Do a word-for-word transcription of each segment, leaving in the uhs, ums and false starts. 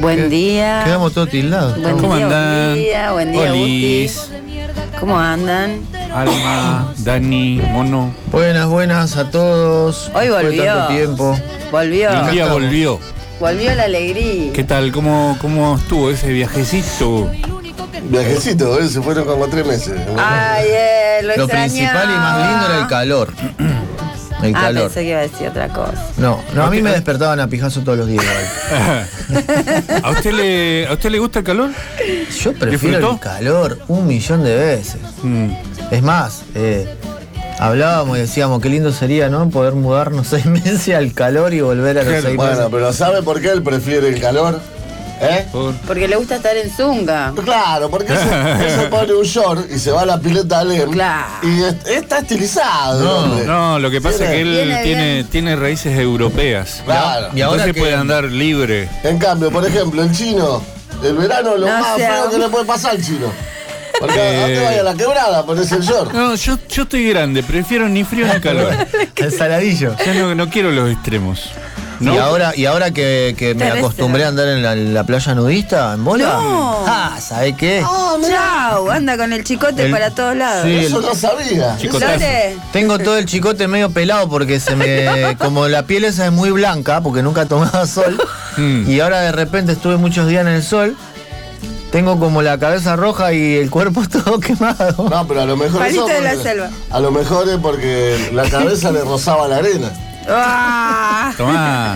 Buen día. Quedamos todos tildados. Buen ¿Cómo día, andan? Buen día, buen día, Olis. Gusti. ¿Cómo andan? Alma, Dani, Mono. Buenas, buenas a todos. Hoy Después de volvió. tanto tiempo. Volvió. Un día estamos. volvió. Volvió la alegría. ¿Qué tal? ¿Cómo, cómo estuvo ese viajecito? Viajecito, ¿eh? Se fueron como tres meses. Ay, eh, lo, Lo extrañaba. principal y más lindo era el calor. El Ah, calor. pensé que iba a decir otra cosa. No, no, a mí me despertaban a pijazo todos los días. igual. ¿A usted le, ¿a usted le gusta el calor? Yo prefiero ¿Disfrutó? el calor un millón de veces. Mm. Es más, eh, hablábamos y decíamos qué lindo sería, ¿no? Poder mudarnos seis meses al calor y volver a los seis Bueno, meses. pero ¿sabe por qué él prefiere el calor? ¿Eh? Por- Porque le gusta estar en zunga. Claro, porque él se, él se pone un short y se va a la pileta a leer. Claro. Y es- está estilizado, No, hombre. No, lo que pasa es que él Viene tiene, bien. tiene raíces europeas. Claro. Y ahora Entonces que- puede andar libre. En cambio, por ejemplo, el chino, el verano lo No más sea- feo que le puede pasar al chino. Porque Eh. a dónde vaya a la quebrada, pones el short. No, yo, yo estoy grande, prefiero ni frío ni calor. El saladillo. Yo no, no quiero los extremos. ¿No? Y ahora, y ahora que, que me Terrestre. acostumbré a andar en la, en la playa nudista, en bola. No. Ah, ¿sabés qué? Chau, anda con el chicote El- para todos lados. Sí. Eso no sabía. Chicotazo. ¿Dónde? Tengo todo el chicote medio pelado porque se me. Como la piel esa es muy blanca, porque nunca tomaba sol. Mm. Y ahora de repente estuve muchos días en el sol. Tengo como la cabeza roja y el cuerpo todo quemado. No, pero a lo mejor Palito eso de la porque- selva. A lo mejor es porque la cabeza le rozaba la arena. Ah, Tomá.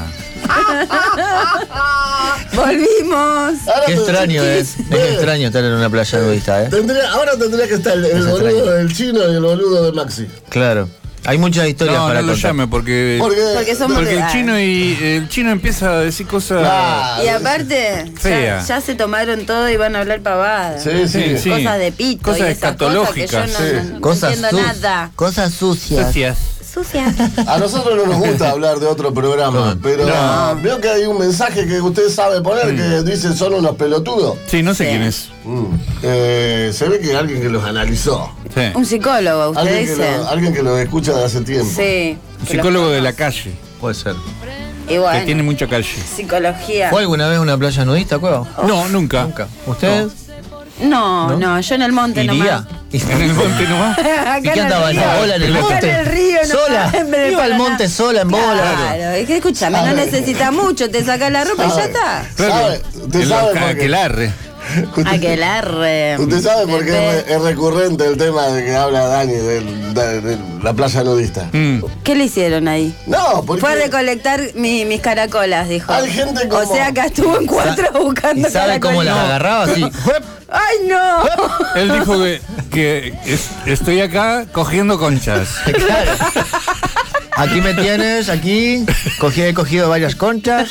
volvimos. Ahora Qué te- extraño ¿qué- es. Es qué- extraño estar en una playa nudista, ¿eh? Tendría, ahora tendría que estar el, el Es boludo extraño. del chino y el boludo de Maxi. Claro. Hay muchas historias No, para no lo contar. llame porque. Porque, Porque somos Porque de- el chino y el chino empieza a decir cosas. Claro. Y aparte, ya, Fea. ya se tomaron todo y van a hablar pavadas. Sí, sí. Sí, sí. Cosas de pito Cosas y esas cosas que yo no, escatológicas, no- sí. no Cosas, entiendo su- nada. cosas sucias. Sucias. Sucia. A nosotros no nos gusta hablar de otro programa, pero No. veo que hay un mensaje que usted sabe poner que dice son unos pelotudos. Sí, no sé Sí. quién es. Mm. Eh, se ve que alguien que los analizó. Sí. Un psicólogo, usted Alguien que, dice. lo- alguien que los escucha de hace tiempo. Sí. Un que psicólogo los de la conoce. calle. Puede ser. Y bueno, Que tiene mucha calle. psicología. ¿Fue alguna vez a una playa nudista, Cueva? No, nunca. Nunca. ¿Ustedes? No, ¿No? no, yo en el monte ¿Iría? nomás. En el monte nomás. Acá ¿Y qué andaba en río. la bola en el Acá monte? en el río, no ¿Sola? siempre Iba al para monte nada. sola, en bola. Claro, es que escúchame, no ¿Sabe? necesitas mucho, te sacas la ropa y ya ¿Sabe? está. ¿Sabe? Usted El sabe ca- por qué. aquelarre. Aquelarre. Usted sabe por qué Bebé. es, es recurrente el tema de que habla Dani de, de- de la playa nudista. Mm. ¿Qué le hicieron ahí? No, porque Fue a recolectar mi- mis caracolas, dijo. Hay gente como- O sea, acá estuvo en cuatro ¿Y buscando sabe cómo las caracolas. agarraba así? ¡Ay, no! Él dijo que, que es- estoy acá cogiendo conchas. Claro. Aquí me tienes, aquí. Cogí, he cogido varias conchas.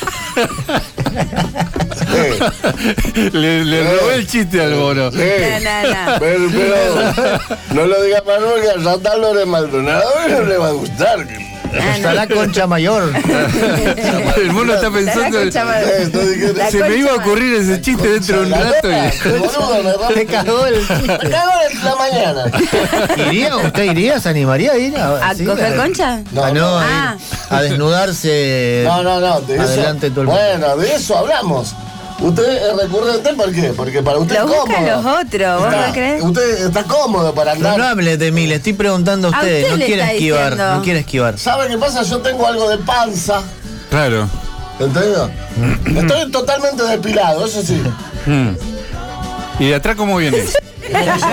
Eh, Le, le robé el chiste al mono. eh, No, no, no. Pero, pero no lo diga más porque a Santa Lore Maldonado no le va a gustar. Está la concha mayor. El mono está pensando. La concha madre. Eh, estoy diciendo- La Se me concha iba a madre. ocurrir ese chiste dentro de un La rato. neta, Y... boludo, me rompe- Se cagó el Me cago en la mañana. ¿Iría? ¿Usted iría? ¿Se animaría a ir? ¿A Sí, coger la- concha? No, Ah, no, Ah. a, ir a desnudarse. No, no, no. De eso, Adelante todo el mundo. bueno, de eso hablamos. Usted es recurrente, ¿por qué? Porque para usted Lo es buscan cómodo. los otros, ¿vos Está- no crees? Usted está cómodo para Pero andar. no hable de mí, le estoy preguntando a A usted. usted No le quiere está esquivar, diciendo. no quiere esquivar. ¿Sabe qué pasa? Yo tengo algo de panza. Claro. ¿Entendido? Estoy totalmente depilado, eso sí. Mm. ¿Y de atrás cómo viene? Y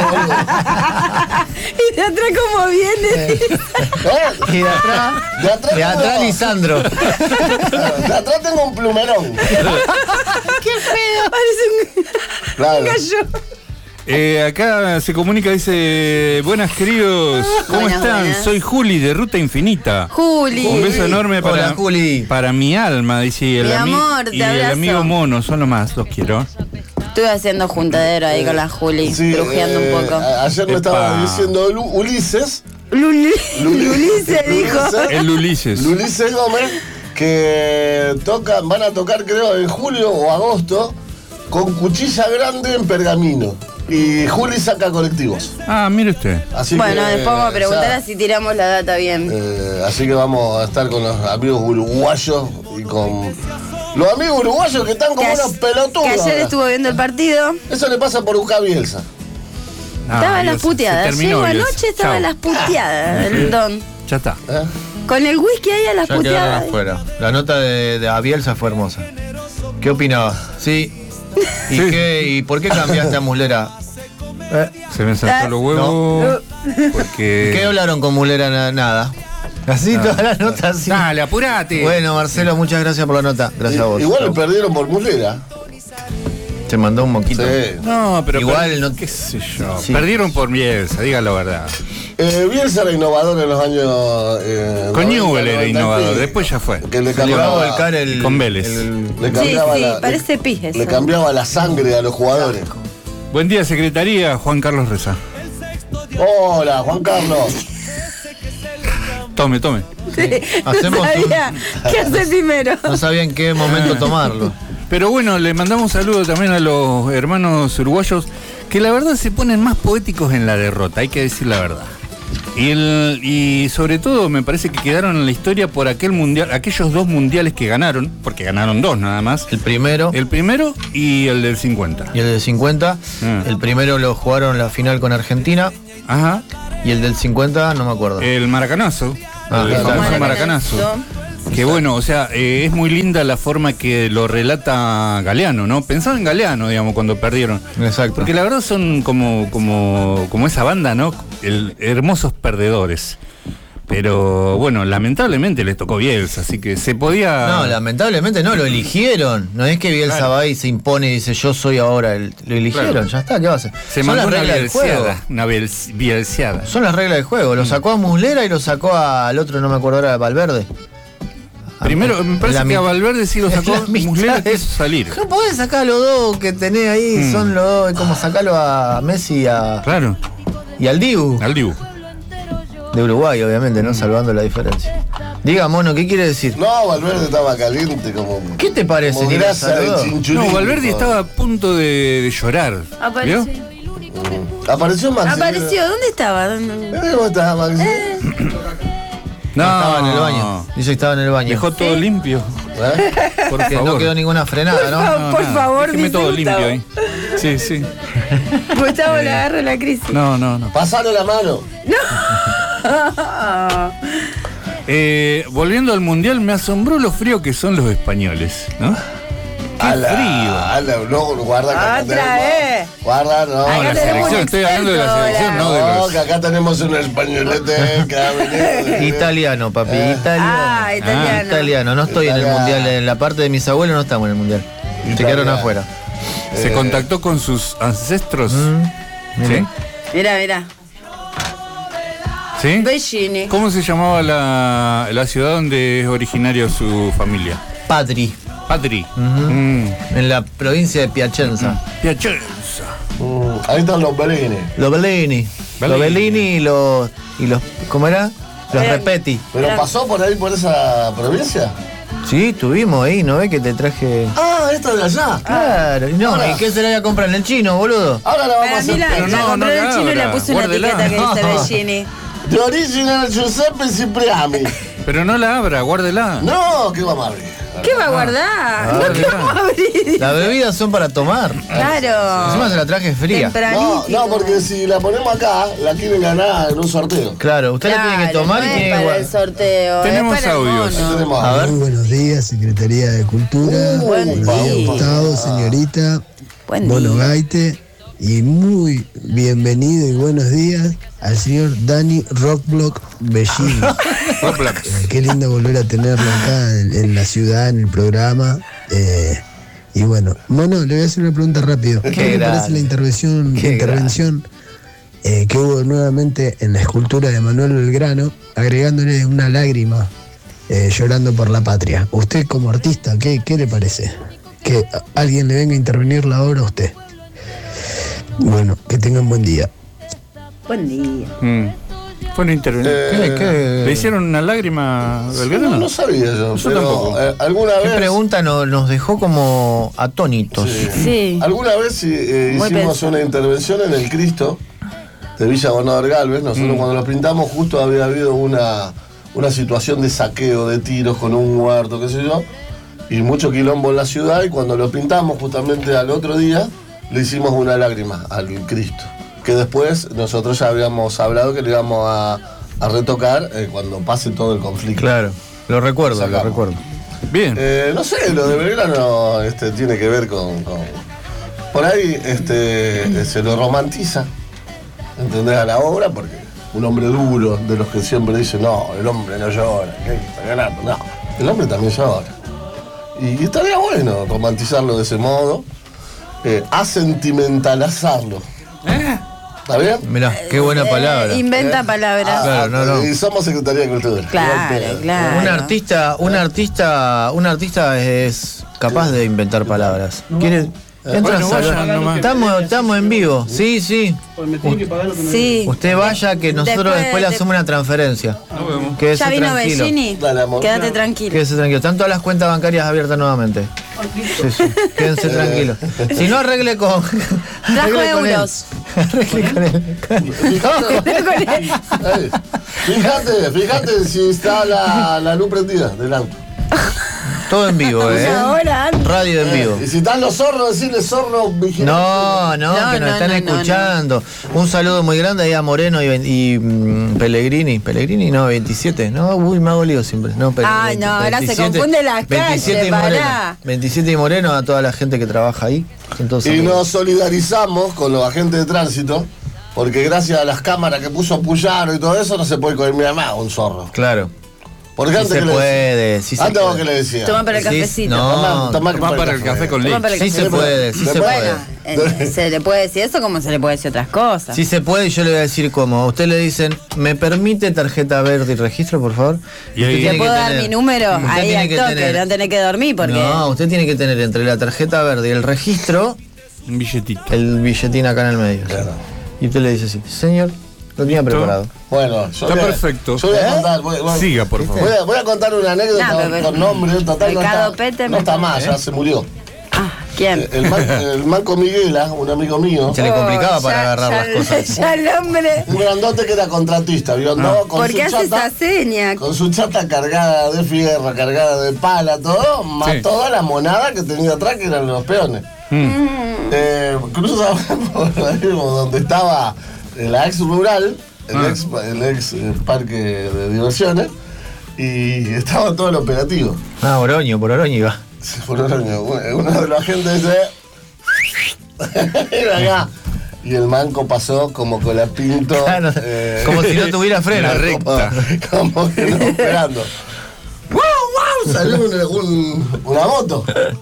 de atrás como viene. ¿Eh? Y de atrás, De atrás, de atrás tengo, Lisandro. de atrás tengo un plumerón. Parece un, Claro. un gallo. Eh, acá se comunica, dice: buenas queridos, ¿cómo Buenas, están? buenas. Soy Juli de Ruta Infinita. Juli. Un beso enorme para, Hola, Juli. para mi alma, dice y el, Mi ami- amor, te y el abrazo. amigo Mono, son lo más, los quiero. Estuve haciendo juntadero ahí con la Juli, Sí, brujeando eh, un poco. a- Ayer me Epa. estaba diciendo Lu- Ulises. Luli, Luli- Ulises dijo. Ulises. El Ulises. Ulises Gómez, que tocan, van a tocar creo en julio o agosto con cuchilla grande en Pergamino. Y Juli saca colectivos. Ah, mire usted. Así Bueno, que, después vamos a preguntar o sea, si tiramos la data bien. eh, así que vamos a estar con los amigos uruguayos y con, Los amigos uruguayos que están como Que, unos pelotudos. que ayer ahora. estuvo viendo el partido. Eso le pasa por buscar Bielsa. Ah, Estaba a Dios, las se puteadas. terminó, Llegó Dios. anoche, estaba a Chau. las puteadas, el don. Ya está. ¿Eh? Con el whisky ahí a las Ya quedaron puteadas. afuera. La nota de, de Bielsa fue hermosa. ¿Qué opinabas? Sí. ¿Y, Sí. qué, ¿Y por qué cambiaste a Muslera? Eh, Se me saltó los huevos. Porque. ¿Qué hablaron con Muslera? Na- Nada. Así toda la nota así. Dale, apurate. Bueno, Marcelo, muchas gracias por la nota. Gracias a vos. Igual le Chau. perdieron por Muslera. Se mandó un moquito. Sí. No, pero. Igual per- no- ¿Qué sé yo? Sí. Perdieron por Bielsa, diga la verdad. Eh, Bielsa era innovador en los años. Eh, Con noventa, Newell era noventa y innovador, pico. después ya fue. Que le Se le va a cambiaba, volcar el. con Vélez. el- le Sí, cambiaba sí, la- parece pis eso. le cambiaba la sangre a los jugadores. Buen día, secretaría, Juan Carlos Reza. Hola, Juan Carlos. Tome, tome. Sí, Hacemos no sabía qué hacer primero. No sabía en qué momento tomarlo. Pero bueno, le mandamos un saludo también a los hermanos uruguayos que la verdad se ponen más poéticos en la derrota, hay que decir la verdad. Y, el, y sobre todo me parece que quedaron en la historia por aquel mundial, aquellos dos mundiales que ganaron, porque ganaron dos nada más. El primero El primero y el del cincuenta. y el del cincuenta. Ah. El primero lo jugaron la final con Argentina. Ajá. Y el del cincuenta no me acuerdo. El maracanazo. Ah, el claro. famoso Maracanazo. maracanazo. Que bueno, o sea, eh, es muy linda la forma que lo relata Galeano, ¿no? Pensaba en Galeano, digamos, cuando perdieron. Exacto. Porque la verdad son como, como, como esa banda, ¿no? El, hermosos perdedores. Pero bueno, lamentablemente les tocó Bielsa, así que se podía. No, lamentablemente no, lo eligieron. No es que Bielsa Claro. va y se impone y dice yo soy ahora el. Lo eligieron, Claro. ya está, ¿qué va a hacer? Se Son mandó las una reglas del juego. bielseada. Una biels- bielseada. Son las reglas del juego. Lo sacó a Muslera y lo sacó al otro, no me acuerdo ahora, Valverde. Primero, me parece La que a mi- Valverde sí lo sacó, la mitad Muslera es- quiso salir. No podés sacar a los dos que tenés ahí, Mm. son los dos, es como sacarlo a Messi y, a, Claro, y al Dibu. al Dibu. De Uruguay, obviamente, ¿no? Salvando la diferencia. Diga, Mono, ¿qué quiere decir? No, Valverde estaba caliente como. ¿Qué te parece? Como Ni lo grasa de saludó. chinchulín. No, Valverde estaba a punto de, de llorar. Apareció. ¿Vio? Apareció Maxi. Apareció, ¿dónde estaba? ¿Dónde- Eh, ¿Cómo estás, Maxi? No, Estaba en el baño. Dice que estaba en el baño. Dejó todo limpio. ¿Eh? Por que favor. no quedó ninguna frenada, ¿no? Por No, por nada. favor, Déjeme dice todo Gustavo. limpio ahí. Sí, sí. Gustavo le agarra la crisis. No, no, no. Pasale la mano. Eh, volviendo al mundial, me asombró lo frío que son los españoles, ¿no? ¡Qué A la- frío! a la- no, guarda que acá Otra tenemos- vez. Guarda, no. Acá la tenemos selección, un estoy hablando de la experto selección, ahora. no de No, los. que acá tenemos un españolete que ha venido. Italiano, papi, Eh. italiano. Ah, italiano. Italiano, no estoy en el Italiano. mundial, en la parte de mis abuelos no estamos en el mundial. Se Italiano. quedaron afuera. Se Eh. contactó con sus ancestros. Mm, ¿Sí? mire. Mirá, mirá. ¿Sí? Bellini. ¿Cómo se llamaba la, la ciudad donde es originario su familia? Padri, Patri. Ujú. Mm. en la provincia de Piacenza. Piacenza. Mm, ahí están los Belines. Los Bellini. Los Bellini y los, y los. ¿Cómo era? Los Eh. Repetti. ¿Pero Era- pasó por ahí, por esa provincia? Sí, estuvimos ahí, ¿no ves que te traje? Ah, esto es de allá. Claro, y no, Ahora. ¿y qué se le voy a comprar en el chino, boludo? Ahora la vamos a Para hacer. mí la, pero la no, compró no en el la chino y le abra, puso una guárdela. etiqueta que dice No. Bellini. De original Giuseppe Cipriani. Pero no la abra, guárdela. No, ¿qué vamos a abrir? ¿Qué va a guardar? Ah, no, ¿qué verdad. vamos a abrir? Las bebidas son para tomar. Claro. Encima se la traje fría. No, Tempranito. no, porque si la ponemos acá, la quieren ganar en un sorteo. Claro, usted la tiene que Claro, tomar no y es tiene que para guardar. el sorteo. Tenemos es para el audios. mono. Tenemos A ver. Muy buenos días, Secretaría de Cultura. Uh, buen buenos días, día. Gustavo, señorita. Buen Bono día. Gaite. Y muy bienvenido y buenos días al señor Dani Rockblock Bellini. Roblox. Eh, Qué lindo volver a tenerlo acá en, en la ciudad, en el programa. Eh, y bueno, Mono, le voy a hacer una pregunta rápido. ¿Qué, Qué le grande. parece la intervención, Qué intervención eh, que hubo nuevamente en la escultura de Manuel Belgrano, agregándole una lágrima, eh, llorando por la patria? Usted como artista, ¿qué, qué le parece? Que a- alguien le venga a intervenir la obra a usted. Bueno, que tengan buen día. Buen día. Mm. Fue una intervención. ¿Qué, qué- ¿Le hicieron una lágrima del No, grano? no sabía yo, Yo pero tampoco. eh, alguna qué vez. pregunta no- nos dejó como atónitos? Sí. Sí. Alguna vez eh, Muy hicimos pensado. una intervención en el Cristo de Villa Gobernador Galvez. Nosotros Mm. cuando lo pintamos justo había habido una, una situación de saqueo, de tiros con un muerto, qué sé yo. y mucho quilombo en la ciudad, y cuando lo pintamos justamente al otro día, le hicimos una lágrima al Cristo, que después nosotros ya habíamos hablado que le íbamos a, a retocar eh, cuando pase todo el conflicto. Claro, lo recuerdo, Sacamos. lo recuerdo. Bien. Eh, no sé, lo de Belgrano este, tiene que ver con, con- por ahí este, se lo romantiza, ¿entendés? A la obra, porque un hombre duro, de los que siempre dicen, no, el hombre no llora, ¿qué está ganando? No, el hombre también llora. Y estaría bueno romantizarlo de ese modo, eh, asentimentalizarlo. Eh, ¿Está bien? Mirá, qué buena palabra. Eh, inventa palabras. Claro, no, no. Y somos Secretaría de Cultura. Claro, Igual, claro. Un artista, un artista, un artista es capaz de inventar palabras. ¿Quiere? Entran Bueno, a saludar. vayan nomás. Estamos, estamos en vivo. Sí, sí. Sí. Usted vaya que nosotros Después después le de- hacemos una transferencia. Nos vemos. Quédese Ya vino tranquilo. Bellini. Dale, amor. Quédate tranquilo. Quédese tranquilo. Están todas las cuentas bancarias abiertas nuevamente. Sí, sí. Quédense tranquilos. Si no, arregle con. Trajo arregle con él. euros. Arregle con él. Ey, Fíjate, fíjate si está la, la luz prendida del auto. Todo en vivo, ¿eh? Ahora, Radio en vivo. Y si están los zorros, decirle zorro vigilante. No, no, No, que nos no, están no, no, escuchando. Un saludo muy grande ahí a Moreno y, y mm, Pellegrini. Pellegrini, no, veintisiete. No, uy, me hago lío siempre. No, Pe- Ay, no, ahora se confunde la calle, veintisiete y pará. Moreno. veintisiete y Moreno, a toda la gente que trabaja ahí. Son todos Y amigos. nos solidarizamos con los agentes de tránsito, porque gracias a las cámaras que puso Puyaro y todo eso, no se puede comer mi mamá un zorro. Claro. Porque Sí antes se que le puede, sí se antes vos puede. que le decías. toma para el Sí, cafecito. no. Tomá- tomá Va para el café con Toma para leche. el Sí se puede, sí se Bueno, puede. eh, se le puede decir eso como se le puede decir otras cosas. Sí se puede y yo le voy a decir cómo. A usted le dicen, ¿me permite tarjeta verde y registro, por favor? Y Usted ahí- tiene ¿Te puedo que dar tener- mi número? usted Ahí tiene al que toque, tener- no tenés que dormir porque... No, usted tiene que tener entre la tarjeta verde y el registro Un billetito. el billetín acá en el medio. Claro. Y usted le dice así, señor, lo tenía ¿Listo? preparado. Bueno, yo Está voy a- perfecto. Yo voy a ¿Eh? contar. Voy, voy- Siga, por favor. Voy a, voy a contar una anécdota No, pero- con nombre. Total, no Ricardo está, Pete no me- está más, ya se murió. Ah, ¿quién? El, man- el Manco Miguela, un amigo mío, Se le complicaba Oh, para ya- agarrar ya- las cosas. Ya el hombre... un grandote que era contratista, vio, andaba con ¿Por su qué hace chata, esa seña? con su chata cargada de fierro, cargada de pala, todo, mató a la monada que tenía atrás, que eran los peones. Eh, cruzamos por ahí donde estaba la ex rural, el Ah. ex, el ex eh, parque de diversiones, y estaba todo el operativo. Ah, Oroño, por Oroño iba. Se fue un año. Uno de los agentes dice. Era acá. Y el manco pasó como con la pinto. Claro, eh, como si no tuviera freno. La recta. Como, como que no esperando. ¡Wow, wow! Salió un- un- una moto.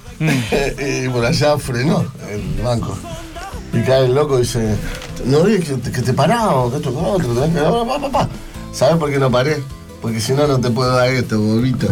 Y por allá frenó el manco. Y cae el loco y dice: No vi que, te- que te paramos, que esto con otro. tenés que- pa, pa, pa. ¿Sabes por qué no paré? Porque si no, no te puedo dar esto, bobito.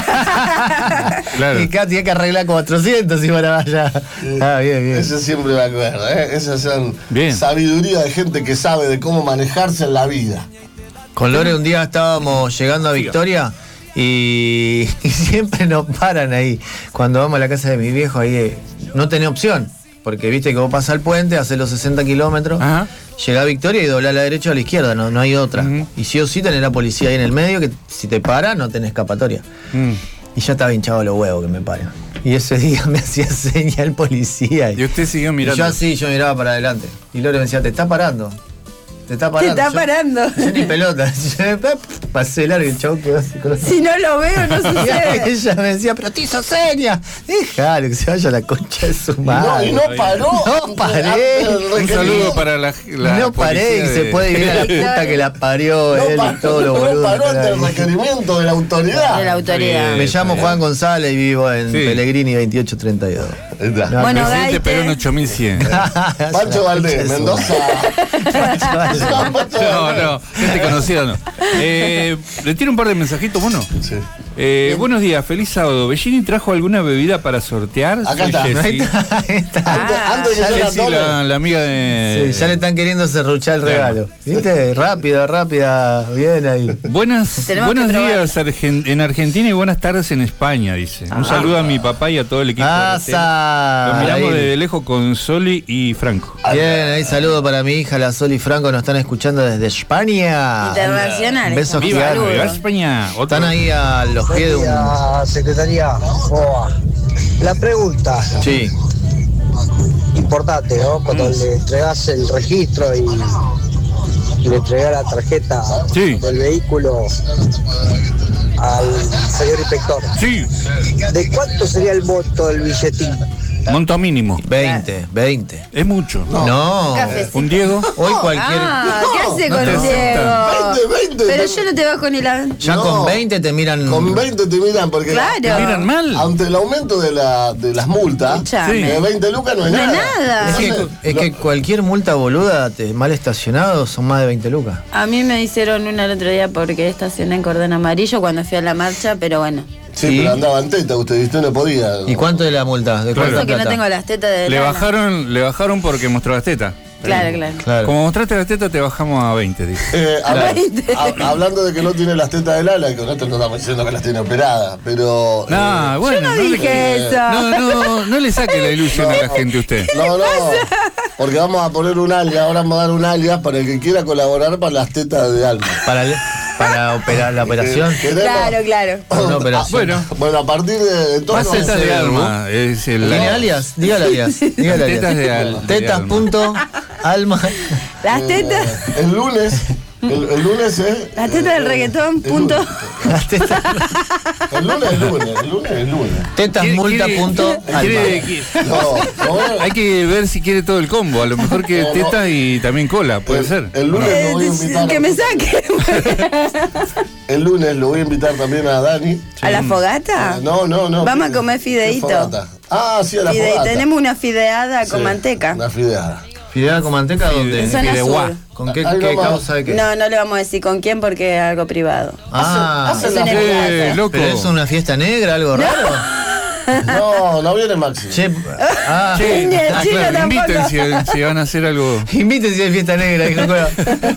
Claro. Y acá tiene que arreglar cuatrocientos y para allá. Ah, bien, bien. Eso siempre me acuerdo, ¿eh? Esas son Bien. sabiduría de gente que sabe de cómo manejarse en la vida. Con Lore un día estábamos llegando a Victoria y, y siempre nos paran ahí. Cuando vamos a la casa de mi viejo, ahí eh, no tenés opción. Porque viste que vos pasás el puente, haces los sesenta kilómetros, Ajá. llegás a Victoria y doblás a la derecha o a la izquierda, no, no hay otra. Ujú. Y sí o sí tenés la policía ahí en el medio, que si te para no tenés escapatoria. Mm. Y ya estaba hinchado los huevos que me paran. Y ese día me hacía señal el policía. Y usted siguió Y mirando. yo así, yo miraba para adelante. Y Lore me decía, te está parando. Te está Te parando. está Yo- parando. Yo ni pelota. Yo, pasé largo y el chavo quedó así con los- Si no lo veo, no Y sucede. ella me decía, pero te hizo seña. Déjalo que se vaya a la concha de su Y no, madre. y no paró. No paré. Antes del Un requerido. saludo para la, la no paré policía y se de- puede ir a la puta que la parió No él paró, y todos los no boludos. paró que ante el están ahí. requerimiento de la autoridad. De la autoridad. Me llamo Juan González y vivo en Sí. Pellegrini veintiocho treinta y dos. Ahí está. No, Bueno, Presidente Gaite. Perón ocho mil cien. Pancho Valdés, Mendoza. Pancho Valdés. Pancho No, Valdés. no, gente conocida no. Eh, ¿Le tiro un par de mensajitos, mono? Sí. Eh, buenos días, feliz sábado. ¿Bellini trajo alguna bebida para sortear? Acá Soy está. Jessy. Ahí está, ahí está. Antes, Ah, antes de que yo la Jessy, tome. la, la amiga de... Sí, ya le están queriendo serruchar el Claro. regalo. ¿Viste? Rápida, rápida, bien ahí. Buenas, Tenemos buenos que probar. días Argen- en Argentina y buenas tardes en España, dice. Un saludo a mi papá y a todo el equipo. de Rotel. ¡Asa! Lo miramos Ahí. desde lejos con Soli y Franco. Bien, ahí saludo para mi hija, la Sol y Franco, nos están escuchando desde España. Internacional. Besos ¡Viva, gigantes. viva España! Otro- Están ahí a los los pies de un... Día, secretaría. Boa. La pregunta Sí. importante, ¿no? Cuando le entregas el registro y, y le entregas la tarjeta Sí. del vehículo al señor inspector. Sí. ¿De cuánto sería el monto del billetín? Monto mínimo. veinte, veinte. Es mucho. No. Cafecito. Un Diego. Hoy cualquier... Ah, ¿qué hace no con te Diego? aceptan. veinte, veinte. Pero yo no te bajo ni la... Ya No. con veinte te miran... Con veinte te miran porque Claro. ¿Te miran mal? ante el aumento de, la, de las multas, Escuchame. Sí. de veinte lucas no es No es nada. nada. Es que, es que cualquier multa boluda, te, mal estacionado, son más de veinte lucas. A mí me hicieron una el otro día porque estacioné en cordón amarillo cuando fui a la marcha, pero bueno. Sí, Sí. pero andaba en teta, usted, usted no podía. ¿Y cuánto de la multa? ¿De Claro. cuánta Eso que no plata? tengo las tetas de Le lana. bajaron, le bajaron porque mostró las tetas. Claro, claro. Claro. Como mostraste las tetas, te bajamos a veinte, dice. Eh, habla- veinte. hab- hablando de que no tiene las tetas del ala, que nosotros no estamos diciendo que las tiene operadas, pero. No, eh, bueno. no le- dije eso. No, no, no le saque la ilusión a la gente usted. no, no, porque vamos a poner un alias, ahora vamos a dar un alias para el que quiera colaborar para las tetas de Alma. Para, el- para operar la operación. Eh, queremos- Claro, claro. Una operación. Bueno. Bueno, a partir de entonces. Más tetas de sé, alma. Es el. ¿Tiene alias? Dígale alias. Dígale alias. Tetas de al- de Tetas alma. punto alma. Las eh, tetas, el lunes. El, el lunes es. las tetas del reggaetón, el punto. lunes. Las tetas. El lunes es lunes, el lunes es lunes. Tetas Quiere- multa quiere- punto quiere- alma. quiere- No, no, Hay que ver si quiere todo el combo. A lo mejor que No, no. tetas y también cola, puede el, ser. El lunes lo voy a Eh, invitar. que me saque. El lunes lo voy a invitar también a Dani. ¿A la fogata? Eh, No, no, no. Vamos a ¿Qué- comer qué fideíto. fogata? Ah, sí, a la Fide- fogata. tenemos una fideada con Sí, manteca. Una fideada. ¿Fidea con manteca dónde? En zona Fideuá. sur. ¿Con qué, Ahí qué nomás. causa de qué? No, no le vamos a decir con quién porque es algo privado. Ah, Hace- Es hace una la- Eh, fideada. loco. pero es una fiesta negra, algo raro. No, no viene Maxi. Che, ah, Che, Ni el ah, chino claro, tampoco. inviten si, si van a hacer algo. inviten si hay fiesta negra. Que no juega.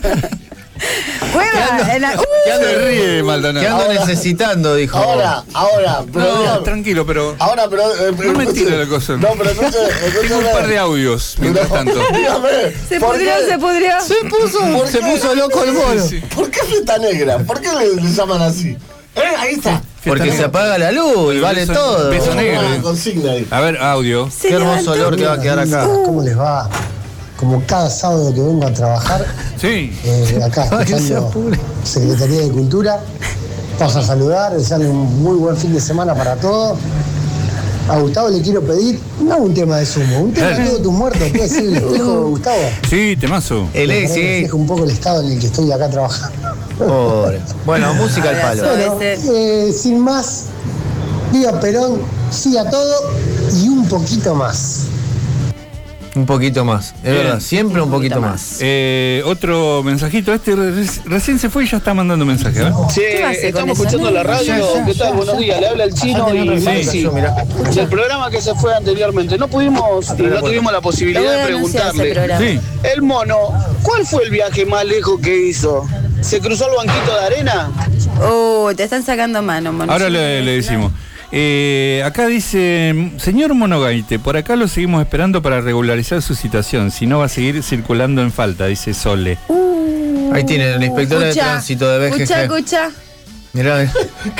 Juega en la... ¡Uh! ¿Qué ando, Se ríe, Maldonado. ¿Qué ando Ahora- necesitando? Dijo. Ahora, ahora, pero. No, no, tranquilo, pero. ahora, pero. eh, No me escuche- tire la cosa. No, pero entonces. Tengo un par de audios mientras tanto. Dígame. Se ¿por pudrió, qué? se pudrió. Se puso, ¿Por se qué? puso loco el mono. Sí, sí. ¿Por qué fiesta negra? ¿Por qué le, le llaman así? ¿Eh? Ahí está. Porque Fiesta se apaga la luz y vale Beso- todo. beso Una negro. consigna ahí. A ver, audio. Se Qué hermoso levantó. olor que va a quedar acá. ¿Cómo les va? Como cada sábado que vengo a trabajar, Sí. eh, acá Ay, se escuchando apure. Secretaría de Cultura, paso a saludar, desearle un muy buen fin de semana para todos. A Gustavo le quiero pedir, no un tema de sumo, un tema de todos tus muertos, puede ser el espejo, Gustavo. Sí, temazo. El Para que ex, sí. refleje un poco el estado en el que estoy acá trabajando. Pobre. Bueno, música al palo. Abrazo. Bueno, Puede ser. eh, sin más, viva Perón, sí a todo y un poquito más. Un poquito más. Es verdad, siempre un poquito más. Eh, otro mensajito. Este re- recién se fue y ya está mandando mensaje. ¿eh? ¿Qué va a Che, hacer con estamos eso? escuchando la radio. Ya, ya, ¿Qué tal? ya, Buenos ya. días. Le habla el chino Acá y tenés razón, Maxi. yo, mirá. Del programa que se fue anteriormente. No pudimos y no tuvimos la Lo voy posibilidad a de denunciar ese preguntarle. programa. Sí. El mono, ¿cuál fue el viaje más lejos que hizo? ¿Se cruzó el banquito de arena? Uh, te están sacando mano, mono. Ahora le, le decimos. Eh, acá dice, señor Monogaite, por acá lo seguimos esperando para regularizar su situación, si no va a seguir circulando en falta, dice Sole. Ahí tiene la inspectora de Escucha, tránsito de B G G. Escucha, escucha. Mirá, mirá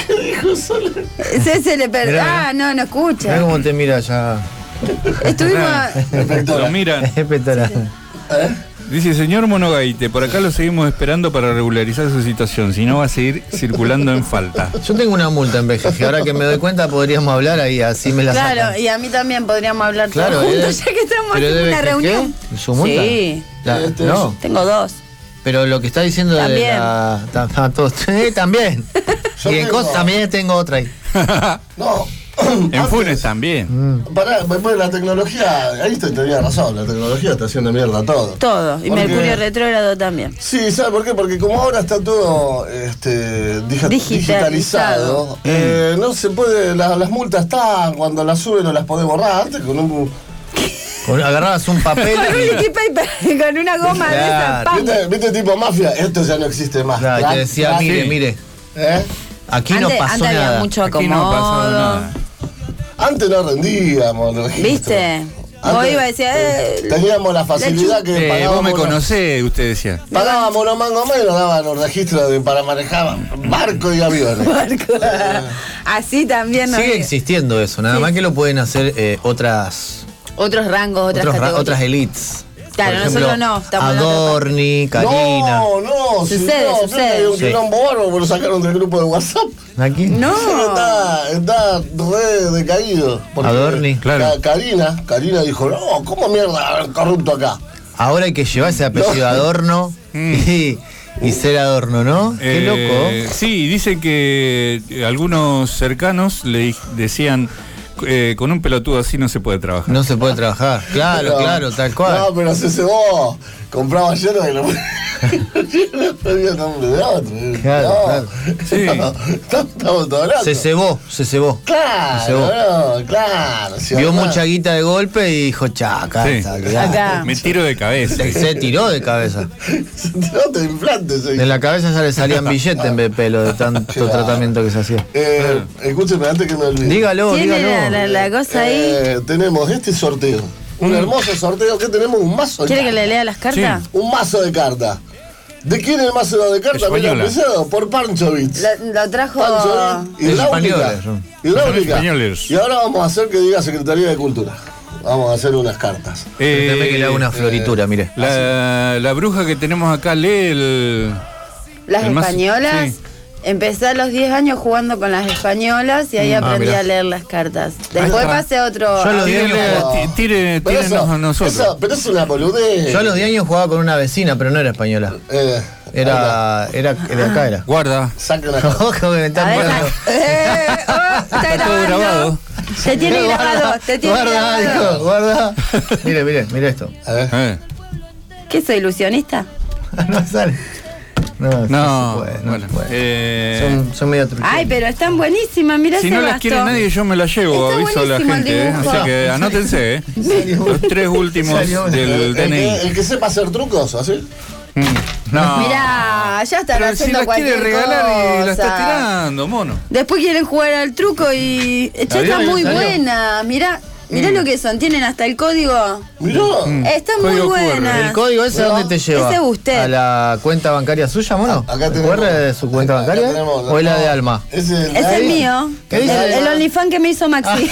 Ese se le perdió. Mirá, Ah, no, no escucha. cómo te mira ya. Estuvimos. Lo miran. Inspectora. Dice, señor Monogaite, por acá lo seguimos esperando para regularizar su situación, si no va a seguir circulando en falta. Yo tengo una multa en B G G. Ahora que me doy cuenta podríamos hablar ahí, así me la Claro, sacan. y a mí también podríamos hablar Claro, todos juntos, es- ya que estamos pero en de una B G G, reunión. ¿su multa? Sí, La- Este, no, tengo dos. pero lo que está diciendo de También. la... ta- ta- todos- eh, también. Yo Y en tengo- cosas también tengo otra ahí. No. En Funes también. Pará, pues la tecnología, ahí usted tenía razón, la tecnología está haciendo mierda todo. Todo. Y Porque- Mercurio retrógrado también. Sí, ¿sabe por qué? Porque como ahora está todo este, dija- Digitalizado. digitalizado, eh, no se puede, la- las multas están, cuando las suben no las podés borrar, antes con un... Con- Agarrabas un papel Con un y... liquid paper, con una goma de esa. Claro. ¡pam! ¿Viste, viste tipo mafia? Esto ya no existe más. Claro, y Crack, te decía, crack. mire, sí. mire, ¿Eh? aquí no Antes, pasó antes había nada. mucho Aquí no ha pasado acomodo. nada. Antes no rendíamos el registro. ¿Viste? Vos Antes, ibas y decías, eh, teníamos la facilidad que Eh, vos pagábamos. me unos- conocés, usted decía. Pagábamos unos mangos más y nos daban los registros de, para manejar barcos y aviones. barco. Así también. ¿no? Sigue existiendo eso, nada Sí. más que lo pueden hacer eh, otras, Otros rangos, otras otros ra- categorías. otras elites. Claro, Por ejemplo, nosotros no, estamos en otra Adorni, Karina. No, no, si Sucede, no, sucede. Hay un Sí. quilombo bárbaro porque lo sacaron del grupo de WhatsApp. Aquí. No. Está, está re decaído. porque Adorni, claro. Ca- Karina, Karina dijo, no, ¿cómo mierda haber corrupto acá? Ahora hay que llevar ese apellido Adorno y, y ser Adorno, ¿no? Qué Eh, loco. Sí, dicen que eh, algunos cercanos le di- decían, eh, con un pelotudo así no se puede trabajar. No se puede trabajar. Claro, Pero- claro, tal cual. No, pero se cebó. Compraba lleno y lo no pedía nombre de otro. Claro, no, claro. Sí. no, estamos estamos todos locos. Se cebó, se cebó. Se Claro, cebó. no, claro. si Vio además- mucha guita de golpe y dijo, chaca, Sí. Acá. Me tiro de cabeza. Se, se tiró de cabeza. No te implantes. eh. De la cabeza ya le salían billetes en vez de pelo de tanto Claro. tratamiento que se hacía. Eh, escúcheme, antes que me olvide. Dígalo, Tiene dígalo. la, la- la cosa ahí. Eh, tenemos este sorteo. Un hermoso sorteo que tenemos un mazo de ¿Quiere que cartas. le lea las cartas? Un mazo de cartas. ¿De quién es el mazo de cartas? Mira, Española. empezado por Panchovitz. Lo, lo trajo. Panchovitz, Es hidráulica. españoles, son. Hidráulica. españoles. Y ahora vamos a hacer que diga Secretaría de Cultura. Vamos a hacer unas cartas. Eh, Permítame que le haga una floritura, mire. la, la bruja que tenemos acá lee el... Las el mazo- españolas. sí. Empecé a los diez años jugando con las españolas y ahí Ah, aprendí mirá. a leer las cartas. Ahí Después está. pasé a otro. Yo a los diez Tírele- años- ti- tire- Pero tírenos eso- a nosotros. eso- pero es una boludez. Yo a los diez años jugaba con una vecina, pero no era española. Eh, Era, era, de acá era. Guarda. Saca una carta. Ojo que me A están ver, poniendo- eh, oh, está Está todo grabando. grabado. Te tiene grabado, te tiene guarda, grabado. hijo, guarda. Mire, mire, mire esto. A ver. Eh. ¿Qué soy, ilusionista? No sale. No, No, no se puede, no bueno, se puede. eh, Son, son medio truqueros. Ay, pero están buenísimas, mira si ese no las basto. quiere nadie, yo me las llevo, Está aviso a la buenísimo el gente. eh. dibujo. Así que anótense, ¿eh? Los tres últimos Salió una. del El, D N que, I. el que sepa hacer trucos, ¿así? Mm, No. Mirá, ya están Pero si haciendo las quiere cualquier regalar y la está cosa. tirando, mono. Después quieren jugar al truco y... Ya Salió, está muy salió. buena. Mirá, mirá Mm. lo que son. Tienen hasta el código. Mirá. Están muy Código Q R. buenas. ¿El código ese dónde te lleva? Ese es usted. ¿A la cuenta bancaria suya, mono? Acá ¿El tenemos- Q R de su cuenta acá bancaria? tenemos- ¿O es la no, de Alma? Ese es el, Es el mío. ¿Qué El, dice? el OnlyFans que me hizo Maxi.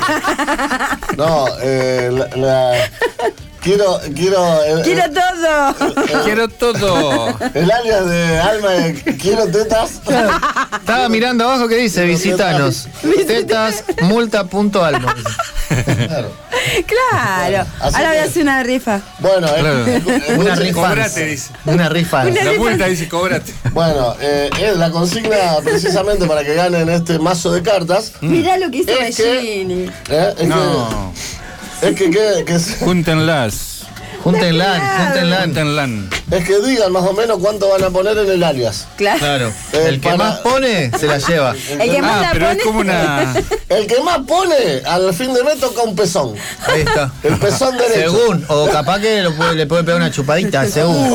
No, eh, la, la- quiero, quiero, el, Quiero todo. Quiero todo. el alias de Alma de quiero tetas. Estaba mirando abajo que dice visitanos. Tetas multa.alma. Claro. Claro. Así Ahora voy a que- hacer una rifa. Bueno, eh, Claro. eh, Una escuchen- rifa. Cobrate, dice. Una rifa. Una- La multa dice cobrate. Bueno, eh, es la consigna precisamente para que ganen este mazo de cartas. Mirá lo que hizo Es que- Bellini. eh, es, No. que, es que, que- que se- Júntenlas. Júntenla, júntenla. Júntenlas. es que digan más o menos cuánto van a poner en el alias. Claro. Claro. Eh, El que para- más pone, se la lleva. El que más Ah, la pero pone. es como una. El que más pone, al fin de mes toca un pezón. Ahí está. El pezón derecho. Según, o capaz que lo puede- le puede pegar una chupadita, según.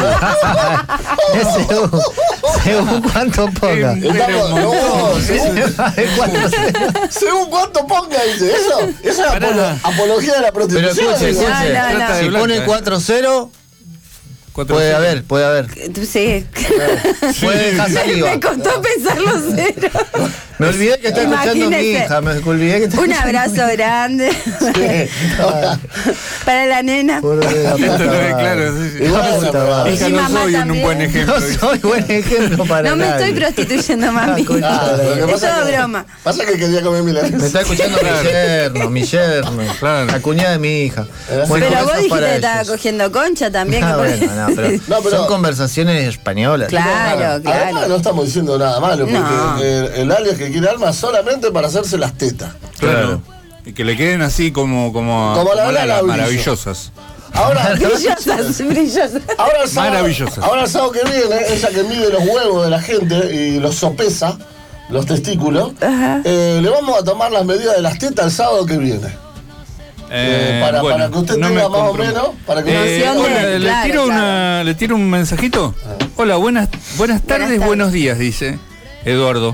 Es según. Según cuánto ponga. Estamos- no, según, De cuatro ceros. según cuánto ponga, dice. Eso, eso es Pará. apolo- apología de la Pero prostitución. escuche, dice. escuche. No, no, no. Si Blanca, pone eh. cuatro cero, Cuatro puede ceros. haber, puede haber. Sí. Puede dejar saliva. Me costó pensar los ceros. Me olvidé que está escuchando mi Imagínese. hija. Me olvidé que está Un escuchando abrazo grande Ahora, para la nena. Por la Esto puta lo ve madre. claro. sí, sí. Y bueno, Puta pero- madre. Hija, Mi no mamá soy un también. buen No ejemplo. dice. soy buen ejemplo para No me nadie. estoy prostituyendo, mami. Ah, lo que Es pasa todo que- broma. Pasa que quería comer Me milanesa. está escuchando mi yerno, mi yerno, Claro. la cuñada de mi hija. Eh, Bueno, Pero vos besos dijiste para que estaba ellos. cogiendo concha también. Ah, que por- bueno, no, pero, No, pero- son conversaciones españolas. Claro, Además, claro. no estamos diciendo nada malo, porque No. el, el alias que quiere Alma solamente para hacerse las tetas. Claro. Y que le queden así como, como, Como la como Lala las Brillo. maravillosas. Ahora, Brillosas, brillosas. ahora, el sábado, Maravillosas. ahora el sábado que viene, ella que mide los huevos de la gente y los sopesa, los testículos, Ajá. eh, le vamos a tomar las medidas de las tetas el sábado que viene. Eh, para- para que usted no tenga me más o compro. menos, para que Eh, no se hola, llame. le, Claro, tiro claro. una, le tiro un mensajito. Hola, buenas, buenas tardes, tardes. buenos días, dice Eduardo.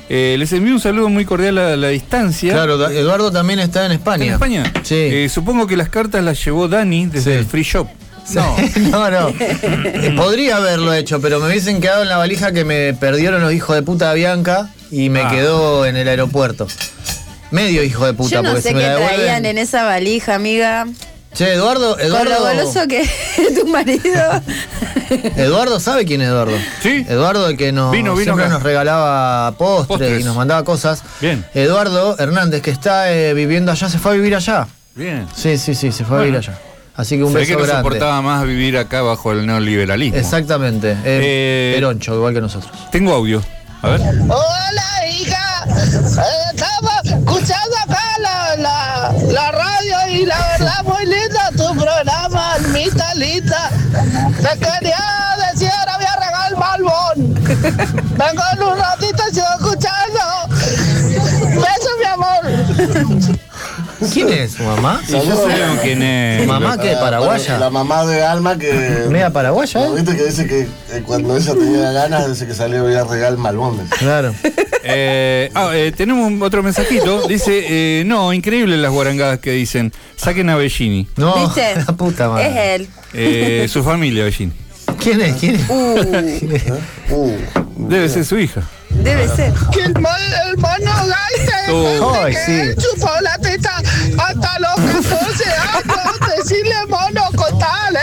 Eh, les envío un saludo muy cordial a la distancia. Claro, Eduardo también está en España. ¿Está en España? Sí. Eh, supongo que las cartas las llevó Dani desde Sí. el free shop. No, no, no. Podría haberlo hecho, pero me hubiesen quedado en la valija que me perdieron los hijos de puta de Bianca y me Ah. quedó en el aeropuerto. Medio hijo de puta, Yo no porque sé si me qué la devuelven. traían en esa valija, amiga. Che, Eduardo, Con Eduardo. lo goloso que es tu marido. Eduardo, ¿sabe quién es Eduardo? Sí. Eduardo, el que nos, Vino, vino siempre acá. nos regalaba postres, Postres. y nos mandaba cosas. Bien. Eduardo Hernández, que está eh, viviendo allá, se fue a vivir allá. Bien. Sí, sí, sí, se fue a Bueno. vivir allá. Así que un Se ve beso que no grande. soportaba más vivir acá bajo el neoliberalismo. Exactamente. Es Eh, peroncho, igual que nosotros. Tengo audio. A ver. Hola, hija. Eh, Estaba escuchando acá la, la, la radio y la verdad muy linda tu programa, Almita Lita. Te quería decir, ahora voy a regalar el malbón. Vengo en un ratito, sigo escuchando. Besos, mi amor. ¿Quién es su mamá? Y yo sé quién es. ¿Tu mamá qué? Ah, ¿Paraguaya? La mamá de Alma que. Media paraguaya, ¿No ¿eh? viste que dice que eh, cuando ella tenía ganas, dice que salía a ir a regalar malbón? Claro. Eh, ah, eh, tenemos un- otro mensajito. Dice, eh, no, increíble las guarangadas que dicen. Saquen a Bellini. No, ¿Viste? la puta madre. Es él. Eh, su familia, Bellini. ¿Quién es? ¿Quién es? Uh, Uh, Debe ser su hija. debe ser. Que el, mon, el mono gaite. Oh. Ay, que sí. él chupó la teta hasta los catorce años. Decirle mono, contale.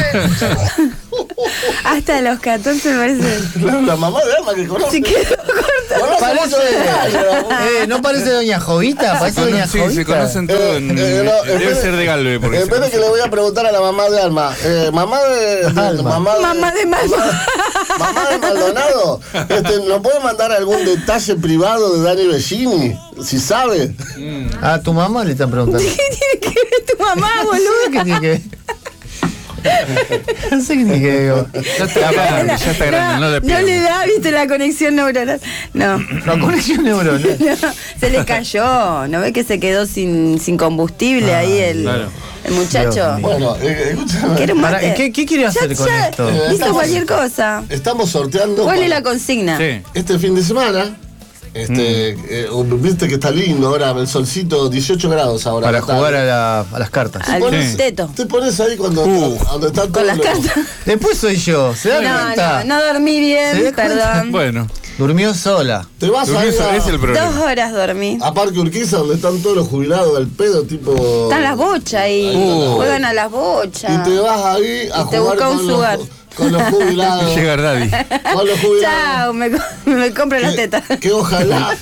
Hasta los catorce me parece. claro, la mamá de Alma que conoce. Se quedó corta. Conoce Parece, mucho de detalle, la mamá. eh, ¿no parece Doña Jovita? Parece Cono- Doña sí, Jovita. se conocen todos. Eh, en- eh, no, debe espere- ser de Galvez. Porque se Espere que le voy a preguntar a la mamá de Alma. Eh, mamá de, de- Alma. mamá de, Mamá de Maldonado. mamá de Maldonado. Este, ¿nos puede mandar algún detalle privado de Dani Bellini? Si sabe. A tu mamá le están preguntando. ¿Qué tiene que ver tu mamá, ¿Qué boludo? tiene que ver? No sé qué tiene que ver. Ya está grande, ya está grande, no le no le pidas. da, viste, la conexión neuronal. No. La conexión neuronal. No, se le cayó. ¿No ve que se quedó sin, sin combustible ahí el, claro. el muchacho? Dios mío. Bueno, eh, escúchame. ¿Quiere un Pará, mate? ¿qué- qué quiere hacer Ya- con ya esto? Hizo Estamos- cualquier cosa. Estamos sorteando. ¿Cuál es para la consigna? Sí. Este fin de semana. Este, eh, viste que está lindo ahora, el solcito, dieciocho grados ahora. Para la tarde. jugar a, la- a las cartas. Al pones- teto. Te pones ahí cuando, Uh. cuando están Con todos las los- cartas. Después soy yo, ¿se da No, cuenta? no, no dormí ¿Se bien, da cuenta? perdón. Bueno, Durmió sola. Te vas durmió ahí eso, a, es el Dos problema. horas dormí. a Parque Urquiza, donde están todos los jubilados del pedo, tipo. Están las bochas ahí. Uh. Juegan a las bochas. Y te vas ahí a Y te jugar busca un con los, sugar. con los jubilados. Llega Daddy. Con los jubilados. Chao, me, co- me compro las Que, tetas. que ojalá.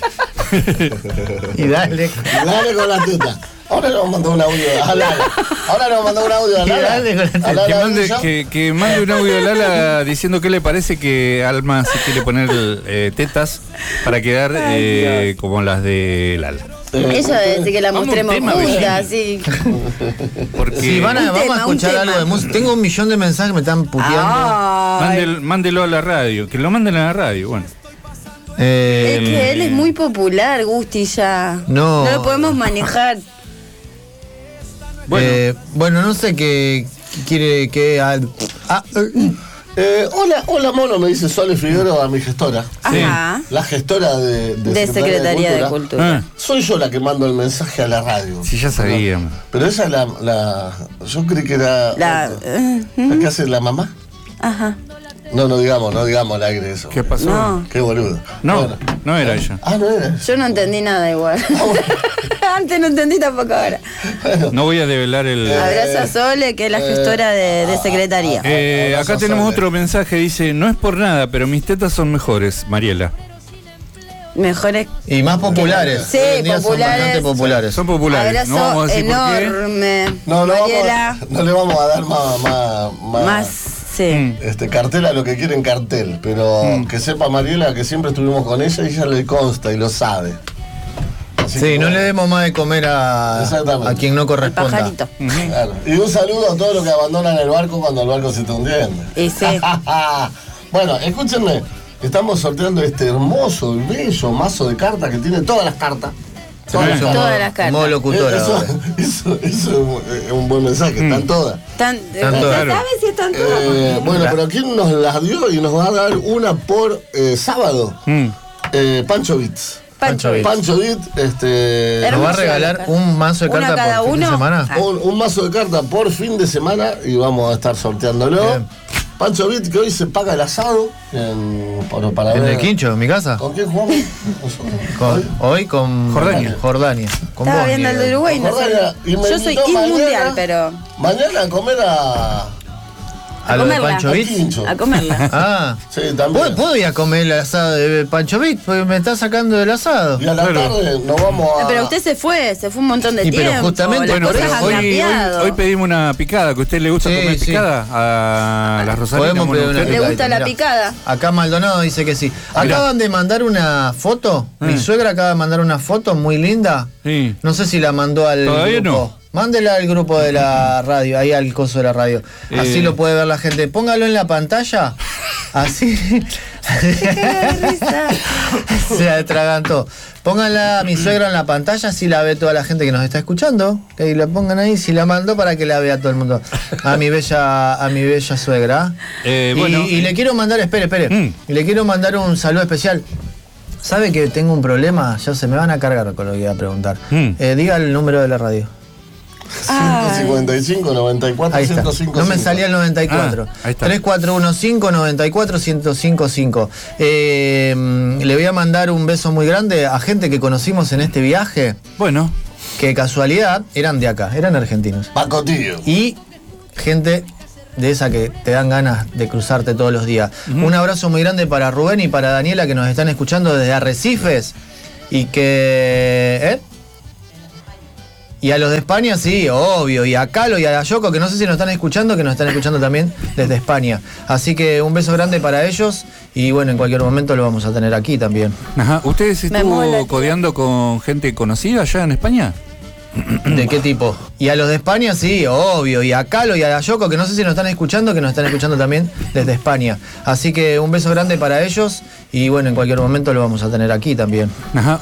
Y dale. Dale con la teta. Ahora le vamos a mandar un audio a Lala. Ahora le vamos a mandar un audio a Y Lala. dale con la teta. A Lala Que mande, Villa. que, que mande un audio a Lala diciendo qué le parece que Alma se quiere poner eh, tetas para quedar eh, como las de Lala. Eh, Ella dice que la Vamos a un mostremos tema, juntas, sí. Porque Si van a, Un vamos tema, a escuchar un algo tema. de música. Tengo un millón de mensajes que me están puteando. Ay, mándelo, mándelo a la radio, que lo manden a la radio, bueno. Eh, es que él es muy popular, Gusti, ya. No. No lo podemos manejar. Bueno. eh, bueno, no sé qué qué quiere que. Ah, ah, eh, eh, hola, hola mono, me dice Sole Figueroa, mi gestora. Ajá. La gestora de, De Secretaría de Cultura. Ah, Soy yo la que mando el mensaje a la radio. si ya sabíamos. Pero esa es la, la. Yo creí que era. La. eh, ¿La que hace la mamá? Ajá. No, no digamos, no digamos al aire eso. ¿Qué pasó? No. Qué boludo. No, Bueno. no era ella. Ah, no era. Yo no entendí nada igual. Antes no entendí tampoco ahora. No voy a develar el... Abrazo a Sole, que es la gestora de, de secretaría. Eh, acá Abrazo, tenemos Sole. otro mensaje, dice, no es por nada, pero mis tetas son mejores, Mariela. Mejores. y más populares. Sí, Hoy en día populares. Son bastante populares. Son populares, Abrazo no vamos a decir por qué. enorme. No, no, Mariela. vamos, no le vamos a dar más, más, más, Más, sí. Mm. este, cartel a lo que quieren cartel. Pero Mm. que sepa Mariela que siempre estuvimos con ella y ella le consta y lo sabe. Así Sí, que, no bueno, le demos más de comer a, Exactamente. a quien no corresponda. Pajarito. claro. Y un saludo a todos los que abandonan el barco cuando el barco se está hundiendo. Y sí. Bueno, escúchenme. Estamos sorteando este hermoso y bello mazo de cartas que tiene todas las cartas. Todas las Eso, cartas. Todas las cartas. Modo locutora. Eso, ahora. eso, eso es un- es un buen mensaje, están todas. Están, Tanto, ¿sabes claro. si están todas? Eh, bueno, pero ¿quién nos las dio y nos va a dar una por eh, sábado? Mm. Eh, Pancho Bits. Pancho Beat. Pancho Beat, este. ¿Nos va a Hermoso, regalar Carta. un mazo de Una cartas cada por fin de uno. semana? Ah. Un, un mazo de cartas por fin de semana y vamos a estar sorteándolo. Bien. Pancho Beat, que hoy se paga el asado en, para, para ¿En ver- el Quincho, en mi casa? ¿Con quién jugamos? Nosotros. Con- hoy con Jordania. Jordania. Con Estaba vos, viendo el de Miguel. Uruguay, no Jordania, sé. y me Yo soy invitó inmundial, mañana- pero. Mañana a comer a. ¿A lo de comerla. Pancho a Beat? Quincho. A comerla. Ah. Sí, también. ¿Puedo, ¿Puedo ir a comer el asado de Pancho Beat? Porque me está sacando del asado. Y a la Claro. tarde nos vamos a. Pero usted se fue, se fue un montón de Y pero tiempo. justamente las Bueno, por cosas pero han hoy, hoy, cambiado. hoy pedimos una picada, que a usted le gusta Sí, comer sí. picada a las rosarinas. Podemos bueno, pedir una usted- ¿Le picadita, gusta la mirá. picada? Acá Maldonado dice que sí. Acaban de mandar una foto. Mi Eh. suegra acaba de mandar una foto muy linda. Sí. No sé si la mandó al Todavía grupo. no. Mándela al grupo de la radio, ahí al coso de la radio. Así Eh. lo puede ver la gente. Póngalo en la pantalla. Así. Se atragantó. Pónganla a mi suegra en la pantalla, así la ve toda la gente que nos está escuchando. Que la pongan ahí, si la mandó para que la vea todo el mundo. A mi bella, a mi bella suegra. Eh, y, bueno, y le quiero mandar, espere, espere. Mm. Y le quiero mandar un saludo especial. ¿Sabe que tengo un problema? Ya se me van a cargar con lo que iba a preguntar. Mm. Eh, diga el número de la radio. ciento cincuenta y cinco, noventa y cuatro, Ahí está. ciento cinco. No me salía el noventa y cuatro. Ah, ahí está. tres cuatro uno cinco, nueve cuatro, uno cero cinco cinco. Eh, mm, le voy a mandar un beso muy grande a gente que conocimos en este viaje, Bueno, que de casualidad eran de acá, eran argentinos. Pacotillo. Y gente de esa que te dan ganas de cruzarte todos los días. Un abrazo muy grande para Rubén y para Daniela, que nos están escuchando desde Arrecifes. Y que... ¿eh? Y a los de España, sí, obvio. Y a Calo y a Yoko, que no sé si nos están escuchando, que nos están escuchando también desde España. Así que un beso grande para ellos. Y bueno, en cualquier momento lo vamos a tener aquí también. ajá. ¿Usted se Me mola, estuvo tío. codeando con gente conocida allá en España? ¿De qué tipo? Y a los de España, sí, obvio. Y a Calo y a Yoko, que no sé si nos están escuchando, que nos están escuchando también desde España. Así que un beso grande para ellos. Y bueno, en cualquier momento lo vamos a tener aquí también. Ajá.